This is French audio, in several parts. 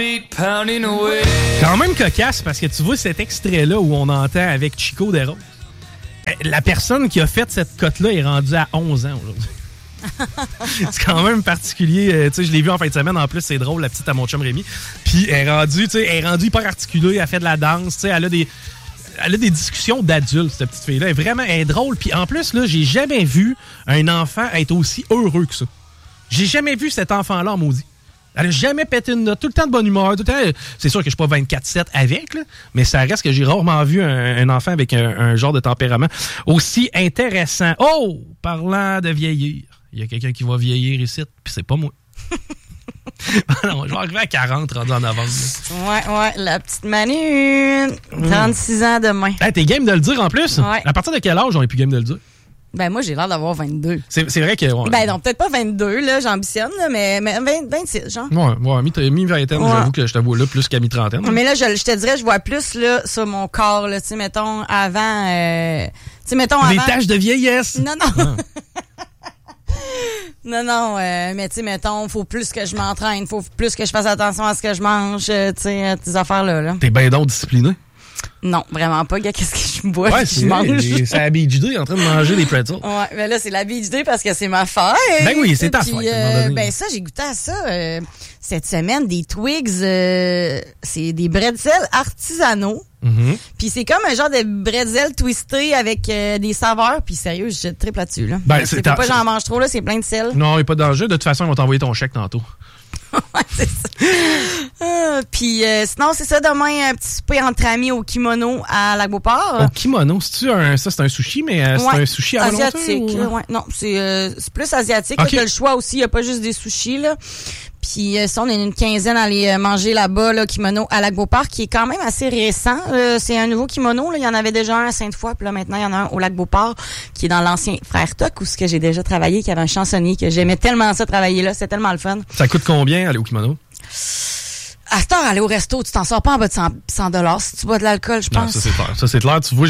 Quand même cocasse, parce que tu vois cet extrait-là où on entend avec Chico Desroses. La personne qui a fait cette cote-là est rendue à 11 ans aujourd'hui. C'est quand même particulier. Tu sais, je l'ai vu en fin de semaine. En plus, c'est drôle, la petite à mon chum Rémi. Puis elle est rendue hyper articulée. Elle fait de la danse. Tu sais, elle a des discussions d'adultes, cette petite fille-là. Elle est drôle. Puis en plus, là, j'ai jamais vu un enfant être aussi heureux que ça. J'ai jamais vu cet enfant-là en maudit. Elle a jamais pété une note, tout le temps de bonne humeur. Tout le temps, c'est sûr que je suis pas 24/7 avec, là, mais ça reste que j'ai rarement vu un enfant avec un genre de tempérament aussi intéressant. Oh! Parlant de vieillir, il y a quelqu'un qui va vieillir ici, puis c'est pas moi. Non, je vais arriver à 40 rendu en novembre. Ouais, la petite Manu. 36 ans demain. Hey, t'es game de le dire en plus? Ouais. À partir de quel âge on est plus game de le dire? Ben, moi, j'ai l'air d'avoir 22. C'est vrai que... Ouais. Ben, non, peut-être pas 22, là, j'ambitionne, là, mais 26, genre. Ouais, mi-vingtaine, j'avoue que je te vois là plus qu'à mi-trentaine. Mais là, je te dirais, je vois plus, là, sur mon corps, là, tu sais, mettons, avant... Les taches de vieillesse! Non. Non, mais tu sais, mettons, faut plus que je m'entraîne, faut plus que je fasse attention à ce que je mange, tu sais, tes affaires-là, là. T'es bien donc discipliné? Non, vraiment pas. Gars, qu'est-ce que je bois? Ouais, je mange. C'est la Beach Day en train de manger des pretzels. Ouais, mais là, c'est la Beach Day parce que c'est ma fête. Ben oui, c'est ta fête. Ben ça, j'ai goûté à ça cette semaine, des Twigs, c'est des bretzels artisanaux. Mm-hmm. Puis c'est comme un genre de bretzel twisté avec des saveurs. Puis sérieux, je triple là-dessus. Là. Ben, c'est pas j'en mange trop, là, c'est plein de sel. Non, il n'y a pas de danger. De toute façon, ils vont t'envoyer ton chèque tantôt. Ouais, c'est ça. Puis sinon, c'est ça, demain, un petit souper entre amis au kimono à Lac-Beauport. Au kimono, c'est un sushi, mais c'est un sushi à volonté? Asiatique, ou... ouais. Non, c'est plus asiatique. Okay. T'as le choix aussi, il n'y a pas juste des sushis, là. Puis ça, on est une quinzaine à aller manger là-bas, là, kimono à Lac-Beauport, qui est quand même assez récent. C'est un nouveau kimono, là. Il y en avait déjà un à Sainte-Foy, puis là, maintenant, il y en a un au Lac-Beauport, qui est dans l'ancien Frère Toc, où ce que j'ai déjà travaillé, qui avait un chansonnier, que j'aimais tellement ça, travailler là. C'est tellement le fun. Ça coûte combien, aller au kimono? À cette heure, aller au resto, tu t'en sors pas en bas de 100$ si tu bois de l'alcool, je pense. Non, ça, c'est clair. Tu vois,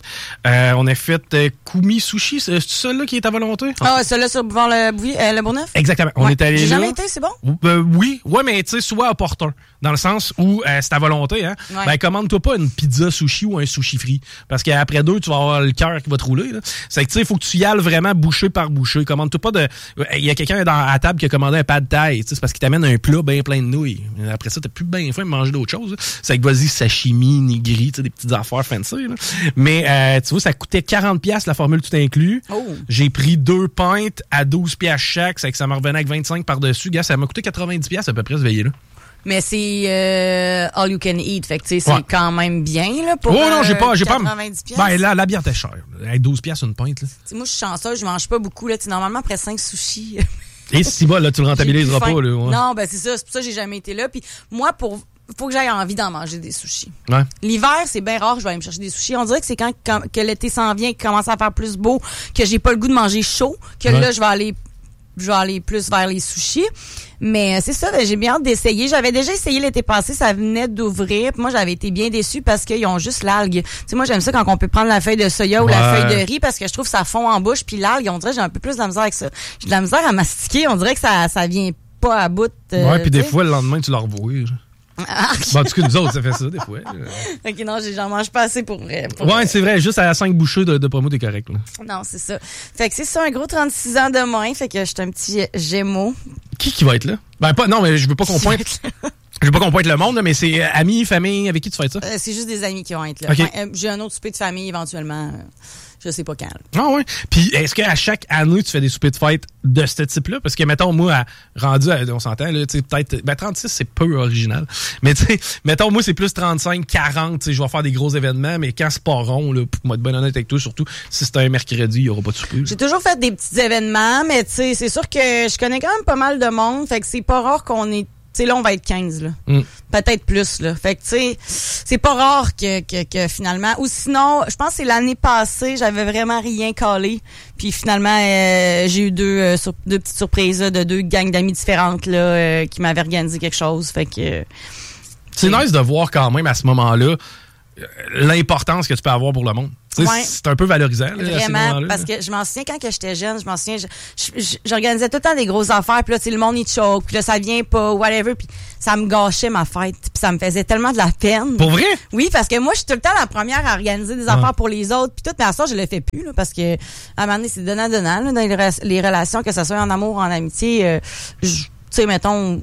on a fait Kumi Sushi. C'est celui-là qui est à volonté? Ah, celui-là sur Boulevard le Bourgneuf? Exactement. On est allé là. J'ai jamais été, c'est bon? Oui. Ouais, mais tu sais, soit opportun. Dans le sens où c'est à volonté, hein. Ouais. Ben, commande-toi pas une pizza sushi ou un sushi frit. Parce qu'après 2, tu vas avoir le cœur qui va te rouler, là. C'est que, tu sais, il faut que tu y ailles vraiment bouchée par bouchée. Commande-toi pas de. Il y a quelqu'un à la table qui a commandé un pad thai. C'est parce qu'il t'amène un plat bien plein de nouilles. Après ça, t'as plus bien faim de manger d'autres choses. Là. C'est que vas-y, sashimi, nigiri, des petites affaires fancy. Là. Mais tu vois, ça coûtait 40$ la formule tout inclus. Oh. J'ai pris 2 pintes à 12$ chaque. C'est que ça me revenait avec 25 par-dessus. Gars, ça m'a coûté 90$ à peu près ce veiller là. Mais c'est all you can eat, fait que tu sais, c'est quand même bien là pour non, j'ai pas 90$. Ben la bière était chère. 12$ une pinte là. T'sais, moi je suis chanceuse, je mange pas beaucoup là, normalement après 5 sushis. Et si bas là, tu le rentabiliseras pas là. Ouais. Non, ben c'est ça, c'est pour ça que j'ai jamais été là puis moi faut que j'aille envie d'en manger des sushis. Ouais. L'hiver, c'est bien rare que je vais aller me chercher des sushis. On dirait que c'est quand que l'été s'en vient, qu'il commence à faire plus beau, que j'ai pas le goût de manger chaud, que là je vais aller plus vers les sushis. Mais c'est ça, j'ai bien hâte d'essayer. J'avais déjà essayé l'été passé, ça venait d'ouvrir. Puis moi, j'avais été bien déçue parce qu'ils ont juste l'algue. Tu sais, moi, j'aime ça quand on peut prendre la feuille de soya ou la feuille de riz parce que je trouve que ça fond en bouche. Puis l'algue, on dirait que j'ai un peu plus de la misère avec ça. J'ai de la misère à mastiquer. On dirait que ça vient pas à bout. Ouais, puis des fois, le lendemain, tu l'as revois. Bon, en tout cas, nous autres, ça fait ça, des fois. OK, non, j'en mange pas assez pour vrai. C'est vrai, juste à 5 bouchées de promo, t'es correct. Là. Non, c'est ça. Fait que c'est ça, un gros 36 ans demain. Fait que je suis un petit Gémeaux. Qui va être là? Ben, pas, non, mais je veux pas qu'on pointe. Je veux pas qu'on pointe le monde, là, mais c'est amis, famille, avec qui tu fais ça? C'est juste des amis qui vont être là. Okay. Enfin, j'ai un autre souper de famille éventuellement. Je sais pas quand. Ah ouais. Puis est-ce qu'à chaque année, tu fais des soupers de fête de ce type-là? Parce que, mettons, moi, on s'entend, là, tu sais, peut-être, 36, c'est peu original. Mais, tu sais, mettons, moi, c'est plus 35, 40, tu sais, je vais faire des gros événements, mais quand c'est pas rond, là, pour être bien honnête avec toi, surtout, si c'est un mercredi, il y aura pas de souper. J'ai toujours fait des petits événements, mais, tu sais, c'est sûr que je connais quand même pas mal de monde, fait que c'est pas rare qu'on est. Tu sais, là, on va être 15, là. Peut-être plus, là. Fait que, tu sais, c'est pas rare que finalement... Ou sinon, je pense que c'est l'année passée, j'avais vraiment rien calé. Puis finalement, j'ai eu deux petites surprises là, de 2 gangs d'amis différentes là qui m'avaient organisé quelque chose. Fait que... c'est nice de voir quand même à ce moment-là l'importance que tu peux avoir pour le monde. Ouais. C'est un peu valorisant. Là, vraiment, parce que je m'en souviens quand que j'étais jeune, j'organisais tout le temps des grosses affaires, puis là, le monde, il choke, puis là, ça vient pas, whatever, puis ça me gâchait ma fête, puis ça me faisait tellement de la peine. Pour vrai? Oui, parce que moi, je suis tout le temps la première à organiser des affaires pour les autres, puis tout, mais à ça, je le fais plus, là, parce que, à un moment donné, c'est donnant-donnant, là, dans les relations, que ce soit en amour, en amitié, tu sais, mettons,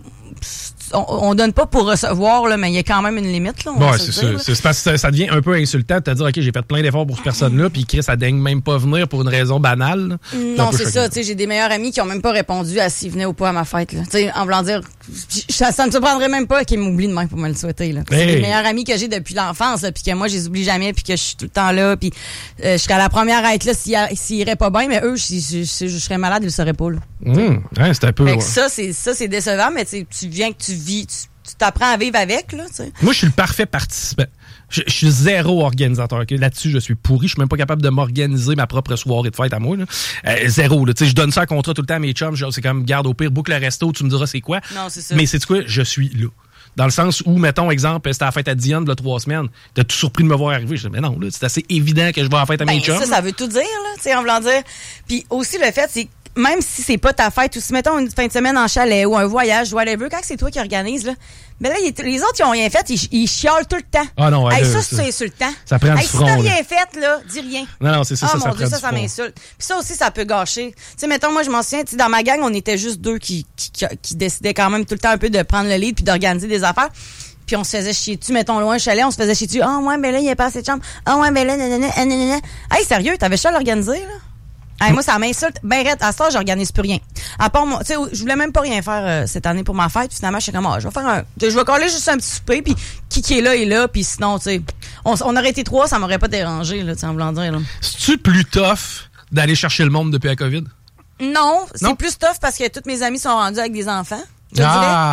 on donne pas pour recevoir, là, mais il y a quand même une limite. Là, ouais, c'est ça. C'est parce que ça devient un peu insultant de te dire, OK, j'ai fait plein d'efforts pour cette personne-là, puis Chris, ça daigne même pas venir pour une raison banale. Non, c'est ça. Tu sais, j'ai des meilleurs amis qui ont même pas répondu à s'ils venaient ou pas à ma fête. Tu sais, en voulant dire, ça me surprendrait même pas qu'ils m'oublient de même pour me le souhaiter. Là. C'est les meilleurs amis que j'ai depuis l'enfance, puis que moi, je les oublie jamais, puis que je suis tout le temps là, puis je serais la première à être là s'ils iraient pas bien, mais eux, je serais malade, ils le sauraient pas. Là. Ouais, c'est un peu. Fait que ça, c'est décevant, mais tu viens que tu vis, tu t'apprends à vivre avec, là, tu sais. Moi, je suis le parfait participant. Je suis zéro organisateur. Okay? Là-dessus, je suis pourri. Je suis même pas capable de m'organiser ma propre soirée de fête à moi. Là. Zéro. Là. Je donne ça à contrat tout le temps à mes chums. C'est comme, garde, au pire, boucle le resto, tu me diras c'est quoi. Non, c'est ça. Mais c'est quoi? Je suis là. Dans le sens où, mettons, exemple, c'était à la fête à Dionne, là, 3 semaines. T'as tout surpris de me voir arriver. Je dis, mais non, là, c'est assez évident que je vais à la fête à mes chums. Ça veut tout dire, là, tu sais, en voulant dire. Puis aussi, le fait, c'est même si c'est pas ta fête, ou si, mettons, une fin de semaine en chalet ou un voyage, whatever, quand c'est toi qui organise, là, ben là, les autres, ils ont rien fait, ils chiolent tout le temps. Ah non, ouais, ça, c'est insultant. Ça prend du front. Si t'as rien fait, là, dis rien. Non, c'est ça, ça prend du front. Ça m'insulte. Puis ça aussi, ça peut gâcher. Tu sais, mettons, moi, je m'en souviens, dans ma gang, on était juste 2 qui décidaient quand même tout le temps un peu de prendre le lead puis d'organiser des affaires. Puis on se faisait chier dessus, mettons, loin, chalet, on se faisait chier dessus. Ah, ouais, ben là, il n'y a pas assez de chambres. Ah, ouais, ben là, nanana. Hey, sérieux, t'avais ça à l'organiser, là? Hey, moi, ça m'insulte. Ben, à ça, j'organise plus rien. À part moi, tu sais, je voulais même pas rien faire cette année pour ma fête. Finalement, je suis comme, je vais coller juste un petit souper, puis qui est là, puis sinon, tu sais, on aurait été 3, ça m'aurait pas dérangé, là, tu sais, en voulant dire, là. C'est-tu plus tough d'aller chercher le monde depuis la COVID? Non, c'est plus tough parce que tous mes amis sont rendus avec des enfants. Ouais.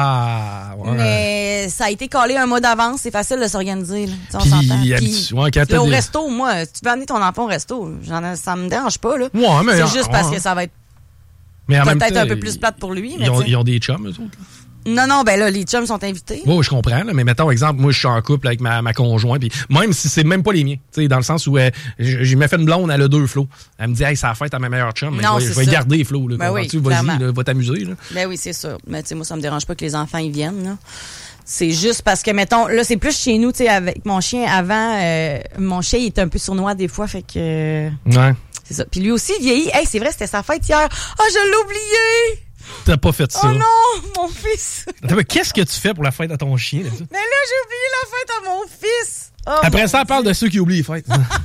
Mais ça a été collé un mois d'avance, c'est facile de s'organiser. Là. On s'entend. Puis, au resto, moi, tu veux amener ton enfant au resto, ça me dérange pas. Là. Ouais, mais c'est juste parce que ça va être peut-être un peu plus plate pour lui. Ils ont des chums, eux autres. Non, ben là, les chums sont invités. Oui, je comprends, là, mais mettons, exemple, moi, je suis en couple avec ma conjointe, puis même si c'est même pas les miens, tu sais, dans le sens où j'ai fait une blonde, elle a 2 flots. Elle me dit, hey, ça a fait à ma meilleure chum, mais je vais garder Flo, là. Ben oui, vas-y, va t'amuser, là. Ben oui, c'est sûr. Mais tu sais, moi, ça me dérange pas que les enfants, ils viennent, là. C'est juste parce que, mettons, là, c'est plus chez nous, tu sais, avec mon chien, avant, mon chien, il était un peu sournois des fois, fait que... Ouais. C'est ça. Puis lui aussi, il vieillit. Hey, c'est vrai, c'était sa fête hier. Ah, je l'ai oublié! T'as pas fait ça. Oh non, mon fils! Attends, mais qu'est-ce que tu fais pour la fête à ton chien, là? Mais là, j'ai oublié la fête à mon fils! Oh, après ça, on parle de ceux qui oublient les fêtes.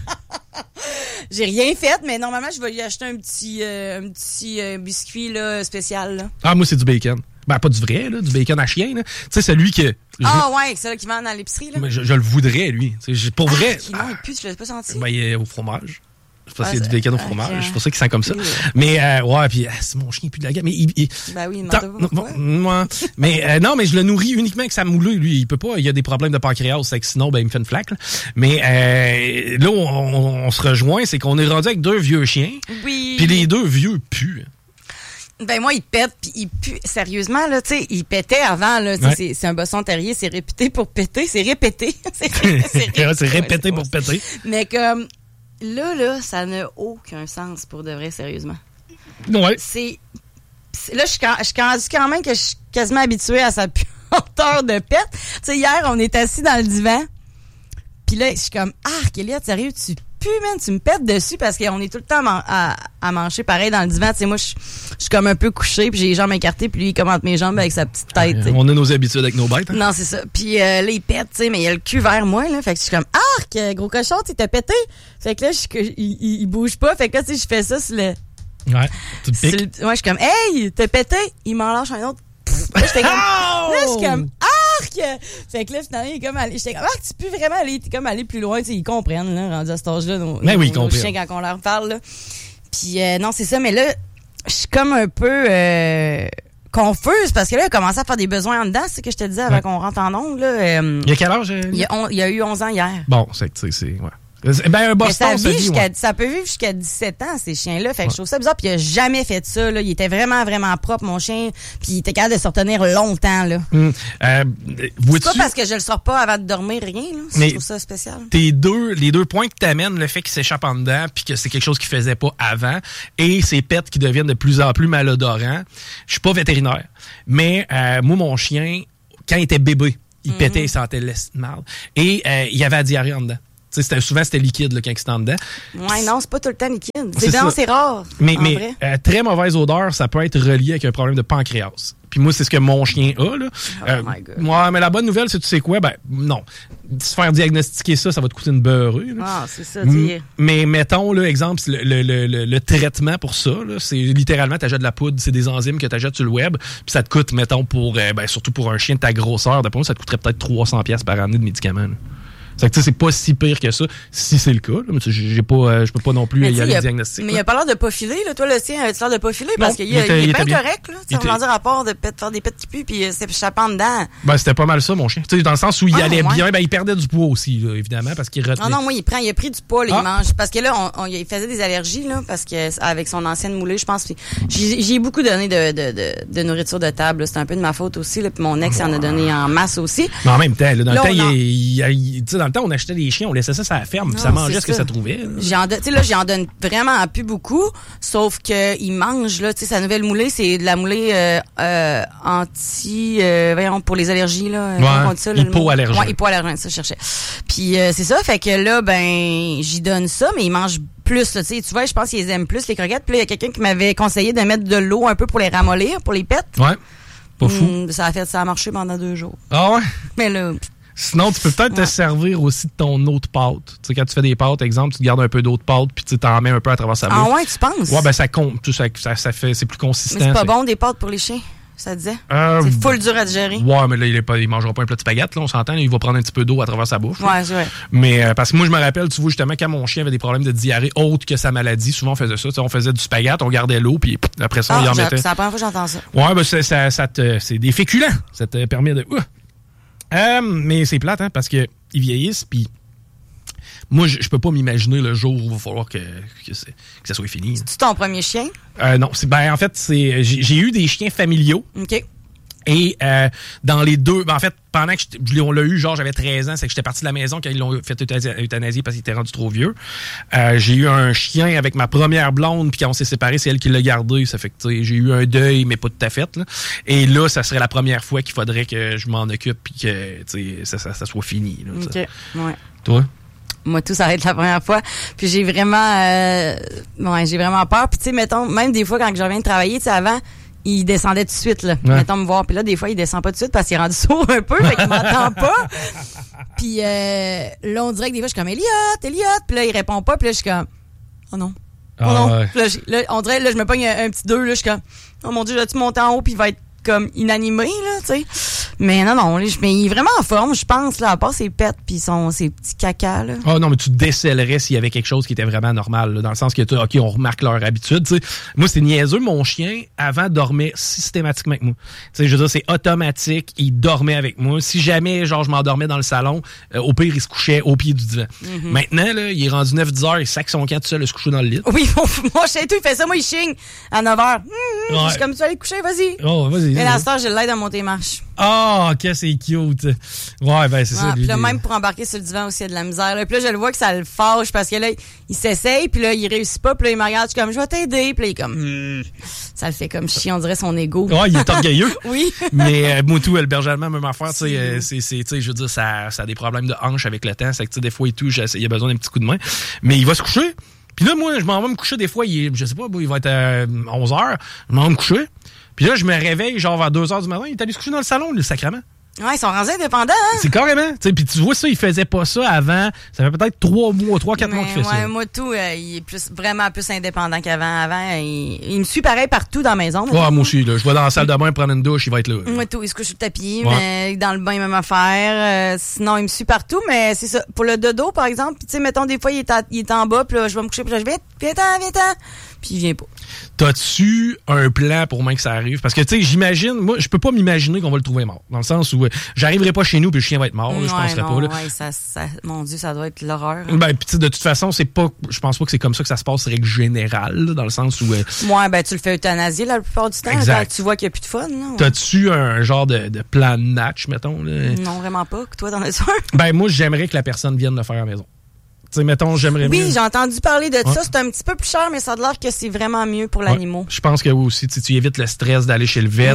J'ai rien fait, mais normalement, je vais lui acheter un petit biscuit là, spécial. Là. Ah, moi, c'est du bacon. Ben, pas du vrai, là, du bacon à chien. Tu sais, celui que... ouais, c'est là qui vend dans l'épicerie. Là. Mais je le voudrais, lui. Pour vrai... Non, il pue, je l'ai pas senti. Ben, il est au fromage. Je sais pas s'il y a du bacon au fromage. C'est pour ça qu'il sent comme ça. Mais, ouais, puis c'est mon chien, il pue de la gamme. Mais ben oui, non, mais je le nourris uniquement avec sa moulée, lui. Il peut pas, il a des problèmes de pancréas, c'est que sinon, ben, il me fait une flaque. Là. Mais là, on se rejoint, c'est qu'on est rendu avec 2 vieux chiens. Oui. Puis les 2 vieux puent. Ben moi, il pète, puis il pue. Sérieusement, là, tu sais, il pétait avant, là. Ouais. C'est un bosson terrier, c'est réputé pour péter. C'est répété. C'est répété pour péter. Mais comme... Là, ça n'a aucun sens pour de vrai, sérieusement. Ouais. Là, je suis quand même que je suis quasiment habituée à sa puanteur de pète. Tu sais, hier, on est assis dans le divan. Puis là, je suis comme, Kéliette, sérieux, tu pues, man, tu me pètes dessus parce qu'on est tout le temps à manger pareil dans le divan. Tu sais, moi, je suis comme un peu couchée, puis j'ai les jambes écartées, puis lui, il commente mes jambes avec sa petite tête. Ouais, on a nos habitudes avec nos bêtes. Hein? Non, c'est ça. Puis là, il pète, tu sais, mais il a le cul vers moi, là. Fait que je suis comme, gros cochon, tu t'as pété. Fait que là, il bouge pas. Fait que là, tu sais, je fais ça sur le... Ouais, tu te piques. Ouais, je suis comme, hey, t'as pété. Il m'en lâche un autre. Là, j'étais comme, là, je suis comme, fait que là, finalement, il est comme allé. J'étais comme, tu peux vraiment aller. T'es comme aller plus loin. Tu sais, ils comprennent, là, rendu à cet âge-là, nos chiens quand on leur parle, là. Puis, non, c'est ça. Mais là, je suis comme un peu confuse parce que là, il a commencé à faire des besoins en dedans. C'est ce que je te disais avant qu'on rentre en ongle, là. Il y a quel âge? Il y a eu 11 ans hier. Bon, c'est ouais. Ben, un Boston, ça peut vivre jusqu'à 17 ans, ces chiens-là. Fait que je trouve ça bizarre. Puis il a jamais fait ça, là. Il était vraiment, vraiment propre, mon chien. Puis il était capable de se retenir longtemps, là. C'est pas parce que je le sors pas avant de dormir, rien, là. Je trouve ça spécial. Les deux points que t'amènes, le fait qu'il s'échappe en dedans, puis que c'est quelque chose qu'il faisait pas avant, et ces pets qui deviennent de plus en plus malodorants. Je suis pas vétérinaire. Mais, moi, mon chien, quand il était bébé, il pétait, il sentait mal. Et il y avait la diarrhée en dedans. Souvent, c'était liquide là, quand c'était en dedans. Ouais, non, c'est pas tout le temps liquide. C'est rare. Mais très mauvaise odeur, ça peut être relié avec un problème de pancréas. Puis moi, c'est ce que mon chien a. Là. My God. Ouais, mais la bonne nouvelle, c'est tu sais quoi? Ben, non. Se faire diagnostiquer ça va te coûter une beurrée. Là. Ah, c'est ça. Mais mettons, là, exemple, le traitement pour ça, là, c'est littéralement, t'achètes de la poudre, c'est des enzymes que t'achètes sur le web, puis ça te coûte, mettons, surtout pour un chien de ta grosseur, d'après moi, ça te coûterait peut-être 300$ par année de médicaments. Là. C'est pas si pire que ça, si c'est le cas. Là, mais je peux pas non plus y aller diagnostiquer. Mais il a pas l'air de pas filer, là. Toi, le sien, a-tu l'air de pas filer? Parce qu'il est bien correct, là. On va dire à part de faire des petits pus puis s'échappant dedans. Ben, c'était pas mal ça, mon chien. Tu sais, dans le sens où il allait bien, ben, il perdait du poids aussi, là, évidemment, parce qu'il retenait. Non, moi, il a pris du poids, là, il mange. Parce que là, il faisait des allergies, là, parce que, avec son ancienne moulée, je pense. J'ai beaucoup donné de nourriture de table, c'est un peu de ma faute aussi, là. Puis mon ex, en a donné en masse aussi. Mais en même temps, là, dans le temps, on achetait des chiens, on laissait ça à la ferme, puis ça mangeait ce que ça trouvait. J'en donne vraiment plus beaucoup, sauf que il mange là, tu sais, sa nouvelle moulée, c'est de la moulée pour les allergies là, on dit ça, hypoallergène. Ouais, hypoallergène, ça je cherchais. Puis c'est ça, fait que là j'y donne ça, mais il mange plus là, tu sais, tu vois, je pense qu'ils aiment plus les croquettes. Puis là, il y a quelqu'un qui m'avait conseillé de mettre de l'eau un peu pour les ramollir, pour les pets. Ouais. Pas fou. Ça a marché pendant 2 jours. Ah ouais. Mais là, sinon, tu peux peut-être te servir aussi de ton eau de pâte. Tu sais, quand tu fais des pâtes, exemple, tu te gardes un peu d'eau de pâte, puis tu t'en mets un peu à travers sa bouche. Ah ouais, tu penses? Ouais, ben ça compte. Ça fait, c'est plus consistant. Mais c'est pas bon des pâtes pour les chiens, ça te disait? C'est full dur à digérer. Ouais, mais là, il mangera pas un plat de spaghetti, là, on s'entend. Il va prendre un petit peu d'eau à travers sa bouche. Ouais, c'est vrai. Mais parce que moi, je me rappelle, tu vois, justement, quand mon chien avait des problèmes de diarrhée autres que sa maladie, souvent on faisait ça. On faisait du spaghetti, on gardait l'eau, puis après ça, on y en mettait. C'est la première fois que j'entends ça. Ouais, ben c'est des féculents. Ça te permet de... mais c'est plate, hein, parce que ils vieillissent, puis moi, je peux pas m'imaginer le jour où il va falloir que ça soit fini. C'est-tu ton premier chien? Non, en fait, j'ai eu des chiens familiaux. OK. Et dans les deux, en fait, pendant que on l'a eu, genre j'avais 13 ans, c'est que j'étais parti de la maison quand ils l'ont fait euthanasier parce qu'il était rendu trop vieux. J'ai eu un chien avec ma première blonde, puis quand on s'est séparés, c'est elle qui l'a gardé. Ça fait que j'ai eu un deuil, mais pas tout à fait. Là. Et là, ça serait la première fois qu'il faudrait que je m'en occupe puis que ça soit fini. Là, OK. Ouais. Toi? Moi, tout ça va être la première fois. Puis j'ai vraiment peur. Puis tu sais, mettons, même des fois quand je reviens de travailler, tu sais, avant, il descendait tout de suite, là. Ouais. Mettons me voir. Puis là, des fois, il descend pas tout de suite parce qu'il est rendu sourd un peu, fait qu'il m'entend pas. Puis là, on dirait que des fois, je suis comme Elliot. Puis là, il répond pas. Puis là, je suis comme, oh non. Oh non. Ouais. Puis là, on dirait, là, je me pogne un petit 2, là, je suis comme, oh mon Dieu, j'ai-tu monté en haut, puis il va être comme inanimé, là, tu sais. Mais non, mais il est vraiment en forme, je pense, là, à part ses pets puis ses petits cacas, là. Ah non, mais tu décèlerais s'il y avait quelque chose qui était vraiment normal, là, dans le sens que, OK, on remarque leur habitude, tu sais. Moi, c'est niaiseux, mon chien, avant, dormait systématiquement avec moi. Tu sais, je veux dire, c'est automatique, il dormait avec moi. Si jamais, genre, je m'endormais dans le salon, au pire, il se couchait au pied du divan. Mm-hmm. Maintenant, là, il est rendu 9-10 heures, il sac son camp tout seul, il se couche dans le lit. Oui, mon chien, il fait ça, moi, il chigne à 9 heures. Je suis comme, tu vas aller te coucher, vas-y. Oh, vas-y. Mais la star, je l'aide à monter les marches. Ah, que c'est cute. Ouais, ben c'est ça. Puis là, même pour embarquer sur le divan aussi, il y a de la misère. Là. Puis là, je le vois que ça le fâche parce que là, il s'essaye, puis là, il réussit pas. Puis là, il me regarde, je suis comme, je vais t'aider. Puis là, il est comme, ça le fait comme chier, on dirait son ego. Ouais, il est orgueilleux. Oui. Mais Moutou, le berger allemand, même affaire, tu sais, je veux dire, ça a des problèmes de hanche avec le temps. C'est que, tu sais, des fois et tout, il a besoin d'un petit coup de main. Mais il va se coucher. Puis là, moi, je m'en vais me coucher des fois, je sais pas, il va être à 11h. Je m'en vais me coucher. Puis là, je me réveille genre vers 2h du matin. Il est allé se coucher dans le salon, le sacrement. Ouais, ils sont rendus indépendants, hein? C'est carrément. Puis tu vois ça, il faisait pas ça avant. Ça fait peut-être 3 mois, 3-4 mois qu'il fait ça. Moi, tout, il est vraiment plus indépendant qu'avant. Avant, il me suit pareil partout dans la maison. Ouais, moi aussi, là. Je vais dans la salle de bain prendre une douche, il va être là. Moi, tout, il se couche sur le tapis, mais dans le bain, même affaire. Sinon, il me suit partout, mais c'est ça. Pour le dodo, par exemple, tu sais, mettons, des fois, il est en bas, puis là, je vais me coucher, puis là, je viens-t'en. puis il vient pas. T'as-tu un plan pour que ça arrive? Parce que, tu sais, j'imagine, moi, je peux pas m'imaginer qu'on va le trouver mort. Dans le sens où j'arriverai pas chez nous puis le chien va être mort. Là, je penserais pas. Là. Ouais, mon Dieu, ça doit être l'horreur. Ben, puis de toute façon, je pense pas que c'est comme ça que ça se passe règle générale, là, dans le sens où... Ouais, ben, tu le fais euthanasier la plupart du temps, quand tu vois qu'il n'y a plus de fun. Là, ouais. T'as-tu un genre de plan de match, mettons? Là? Non, vraiment pas. Toi, dans le soir? Ben, moi, j'aimerais que la personne vienne le faire à la maison. Tu sais, mettons, j'aimerais bien... Oui, j'ai entendu parler de ça. C'est un petit peu plus cher, mais ça a l'air que c'est vraiment mieux pour l'animal. Je pense que oui aussi, tu évites le stress d'aller chez le vet.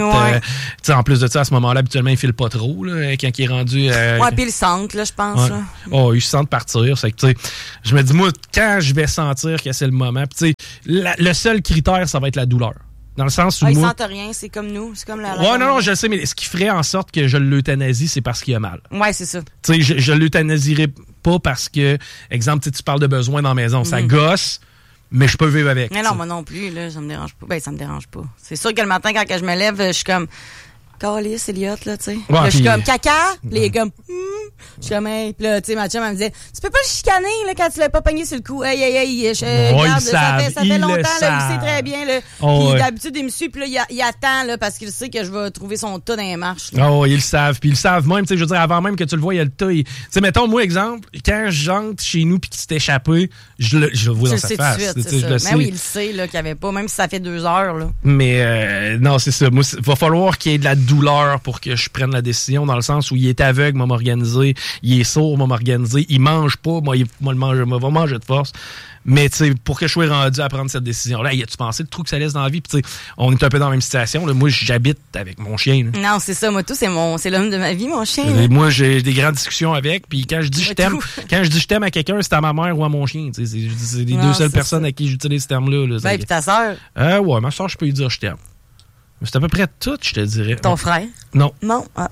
En plus de ça, à ce moment-là, habituellement, il file pas trop, là, quand il est rendu... Ouais, puis il sente, là, je pense. Là. Oh, il sent partir. C'est que, tu sais, je me dis, moi, quand je vais sentir que c'est le moment, tu sais, le seul critère, ça va être la douleur. Dans le sens où ils moi... sentent rien, c'est comme nous. C'est comme la non, je sais, mais ce qui ferait en sorte que je l'euthanasie, c'est parce qu'il a mal. Ouais, c'est ça. Tu sais, je l'euthanasierais pas parce que, exemple, tu parles de besoin dans la maison. Ça gosse, mais je peux vivre avec. Mais non, moi non plus, là, ça me dérange pas. Ben, ça me dérange pas. C'est sûr que le matin, quand je me lève, je suis comme... Calice, Elliot, là, tu sais. Ouais, je suis comme caca, là, il est comme je suis comme hey, puis là, tu sais, ma chum elle me disait tu peux pas le chicaner là quand tu l'as pas pogné sur le cou. Hey, regarde, ça fait longtemps là, il sait très bien là. Puis d'habitude il me suit puis là il attend là parce qu'il sait que je vais trouver son tas dans les marches. Là. Oh, ils le savent, puis ils le savent même, tu sais, je veux dire avant même que tu le vois, il y a le tas. Tu sais, mettons moi exemple, quand j'entre chez nous puis qu'il s'est échappé, je le vois dans sa face. Mais oui, il le sait là qu'il y avait pas même si ça fait 2 heures là. Mais non, c'est ça. Moi, va falloir qu'il y ait de la douleur pour que je prenne la décision dans le sens où il est aveugle, m'a m'organiser, il est sourd, m'a m'organiser, il mange pas, moi il va manger de force. Mais tu sais, pour que je sois rendu à prendre cette décision-là, y a-tu pensé le trou que ça laisse dans la vie? Puis tu sais, on est un peu dans la même situation. Là. Moi, j'habite avec mon chien. Là. Non, c'est ça. Moi, tout, c'est l'homme de ma vie, mon chien. Moi, j'ai des grandes discussions avec. Puis quand je dis je t'aime à quelqu'un, c'est à ma mère ou à mon chien. C'est les deux seules personnes à qui j'utilise ce terme-là. Là, ben, puis ta sœur? Ouais, ma sœur, je peux lui dire je t'aime. C'est à peu près tout, je te dirais. Ton frère? Non. Non? Ah.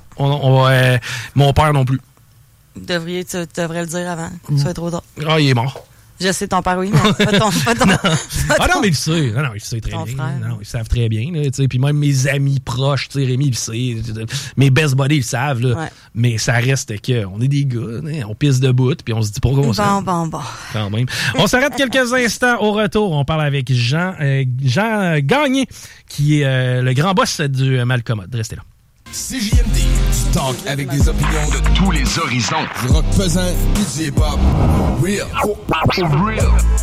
Mon père non plus. Tu devrais le dire avant. Ça va être trop tard. Ah, il est mort. Je sais ton père, oui, mais pas ton. Non, mais il sait. Non, il sait très bien. Frère. Non, ils savent très bien. Puis même mes amis proches, Rémi, il sait. Mes best buddies, ils savent. Là. Ouais. Mais ça reste que on est des gars. On pisse debout, puis on se dit pourquoi on s'aime. Bon. Quand même. On s'arrête quelques instants. Au retour, on parle avec Jean Gagné, qui est le grand boss du Malcommode. Restez là. CJMD, du talk avec des opinions de tous les horizons. Du rock pesant et du hip-hop. Real. Real.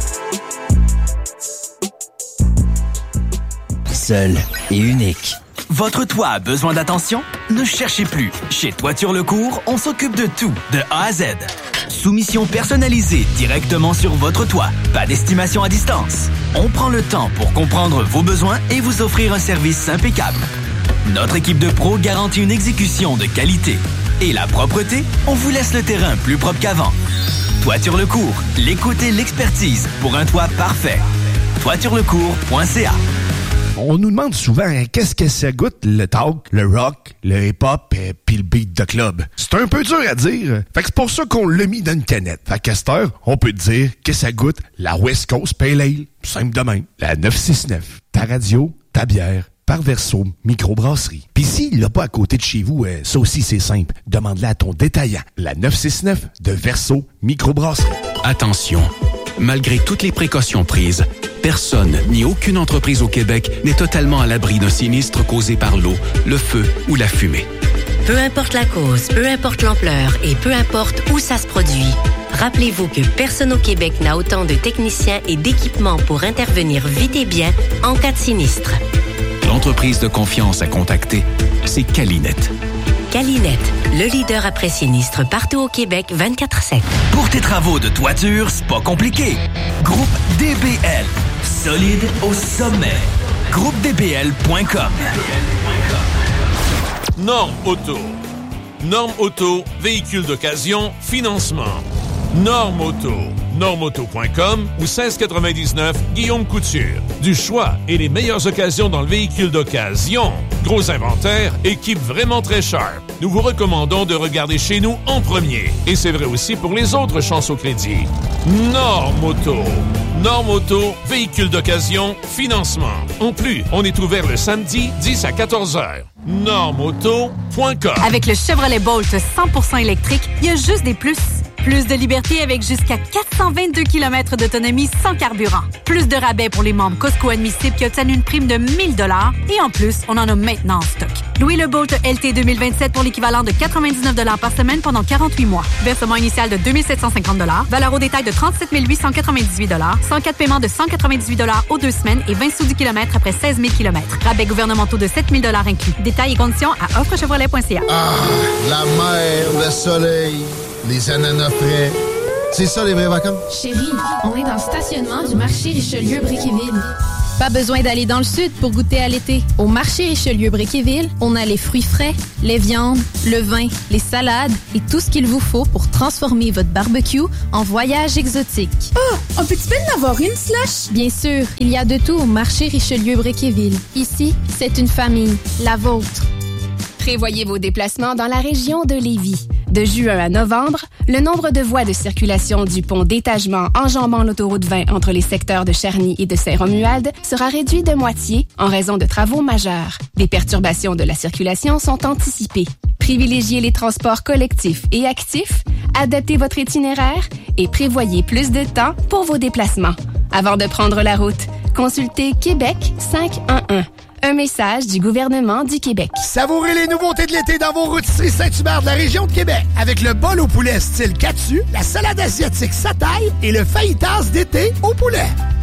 Seul et unique. Votre toit a besoin d'attention? Ne cherchez plus. Chez Toiture Lecourt, on s'occupe de tout, de A à Z. Soumission personnalisée directement sur votre toit. Pas d'estimation à distance. On prend le temps pour comprendre vos besoins et vous offrir un service impeccable. Notre équipe de pros garantit une exécution de qualité. Et la propreté, on vous laisse le terrain plus propre qu'avant. Toiture Lecourt, l'écoute et l'expertise pour un toit parfait. toiturelecourt.ca. On nous demande souvent qu'est-ce que ça goûte le talk, le rock, le hip-hop puis le beat de club. C'est un peu dur à dire. Fait que c'est pour ça qu'on l'a mis dans une canette. Fait qu'à cette heure, on peut dire que ça goûte la West Coast Pale Ale. Simple de même. La 969. Ta radio, ta bière. Par Verso Microbrasserie. Puis s'il l'a pas à côté de chez vous, ça aussi c'est simple. Demande-la à ton détaillant. La 969 de Verso Microbrasserie. Attention, malgré toutes les précautions prises, personne ni aucune entreprise au Québec n'est totalement à l'abri d'un sinistre causé par l'eau, le feu ou la fumée. Peu importe la cause, peu importe l'ampleur et peu importe où ça se produit, rappelez-vous que personne au Québec n'a autant de techniciens et d'équipements pour intervenir vite et bien en cas de sinistre. L'entreprise de confiance à contacter, c'est Calinet. Calinet, le leader après sinistre partout au Québec 24/7. Pour tes travaux de toiture, c'est pas compliqué. Groupe DBL, solide au sommet. GroupeDBL.com. Norme Auto. Norme Auto, véhicule d'occasion, financement. Norme Auto. Normeauto.com ou 1699 Guillaume Couture. Du choix et les meilleures occasions dans le véhicule d'occasion. Gros inventaire, équipe vraiment très sharp. Nous vous recommandons de regarder chez nous en premier. Et c'est vrai aussi pour les autres chances au crédit. Norme Auto. Norme Auto, véhicule d'occasion, financement. En plus, on est ouvert le samedi 10 à 14h. Normeauto.com. Avec le Chevrolet Bolt 100% électrique, il y a juste des plus. Plus de liberté avec jusqu'à 422 km d'autonomie sans carburant. Plus de rabais pour les membres Costco admissibles qui obtiennent une prime de 1 000 $. Et en plus, on en a maintenant en stock. Louez le Bolt LT 2027 pour l'équivalent de 99 $ par semaine pendant 48 mois. Versement initial de 2 750 $. Valeur au détail de 37 898 $. 104 paiements de 198 $ aux 2 semaines et 20 sous du kilomètre après 16 000 km. Rabais gouvernementaux de 7 000 $ inclus. Détails et conditions à offrechevrolet.ca. Ah, la mer, le soleil, les ananas frais. C'est ça les vraies vacances? Chérie, on est dans le stationnement du marché Richelieu-Bréquéville. Pas besoin d'aller dans le sud pour goûter à l'été. Au marché Richelieu-Bréquéville, on a les fruits frais, les viandes, le vin, les salades et tout ce qu'il vous faut pour transformer votre barbecue en voyage exotique. Oh, on peut-tu bien en avoir une slush? Bien sûr, il y a de tout au marché Richelieu-Bréquéville. Ici, c'est une famille, la vôtre. Prévoyez vos déplacements dans la région de Lévis. De juin à novembre, le nombre de voies de circulation du pont d'étagement enjambant l'autoroute 20 entre les secteurs de Charny et de Saint-Romuald sera réduit de moitié en raison de travaux majeurs. Des perturbations de la circulation sont anticipées. Privilégiez les transports collectifs et actifs, adaptez votre itinéraire et prévoyez plus de temps pour vos déplacements. Avant de prendre la route, consultez Québec 511. Un message du gouvernement du Québec. Savourez les nouveautés de l'été dans vos rôtisseries Saint-Hubert de la région de Québec. Avec le bol au poulet style Katsu, la salade asiatique Sataï et le fajitas d'été au poulet.